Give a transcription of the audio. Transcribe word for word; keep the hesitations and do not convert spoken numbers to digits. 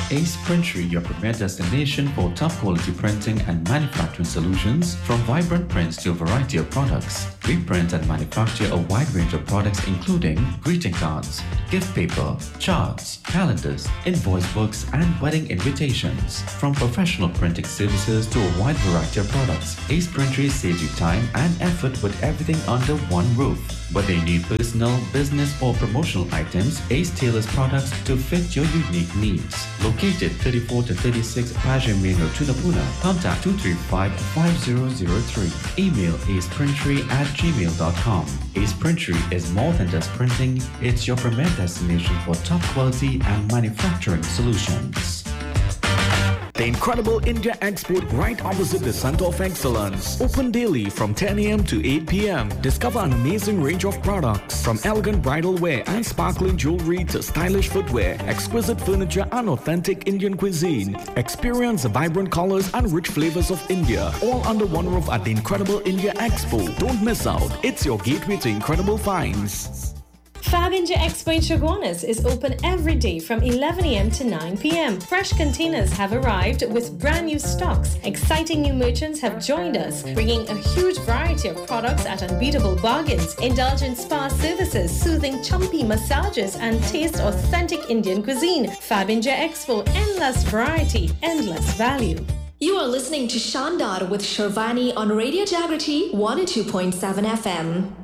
Ace Printery, your premier destination for top quality printing and manufacturing solutions, from vibrant prints to a variety of products. We print and manufacture a wide range of products including greeting cards, gift paper, charts, calendars, invoice books, and wedding invitations. From professional printing services to a wide variety of products, Ace Printery saves you time and effort with everything under one roof. Whether you need personal, business, or promotional items, Ace tailors products to fit your unique needs. Located thirty-four to thirty-six Paja Main Road, Tunapuna. Contact two three five, five zero zero three. Email aceprintery at gmail dot com. Ace Printery is more than just printing, it's your premier destination for top quality and manufacturing solutions. The incredible India Expo right opposite the Center of Excellence. Open daily from ten a m to eight p m Discover an amazing range of products from elegant bridal wear and sparkling jewelry to stylish footwear, exquisite furniture and authentic Indian cuisine. Experience the vibrant colors and rich flavors of India, all under one roof at the incredible India Expo. Don't miss out. It's your gateway to incredible finds. Fab India Expo in Chaguanas is open every day from eleven a m to nine p m Fresh containers have arrived with brand new stocks. Exciting new merchants have joined us, bringing a huge variety of products at unbeatable bargains. Indulge in spa services, soothing chumpy massages, and taste authentic Indian cuisine. Fab India Expo, endless variety, endless value. You are listening to Shandar with Sharvani on Radio Jagriti one oh two point seven F M.